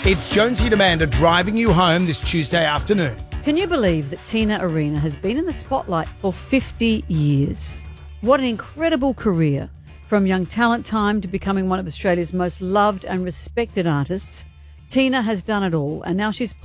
It's Jonesy and Amanda driving you home this Tuesday afternoon. Can you believe that Tina Arena has been in the spotlight for 50 years? What an incredible career. From young talent time to becoming one of Australia's most loved and respected artists, Tina has done it all, and now she's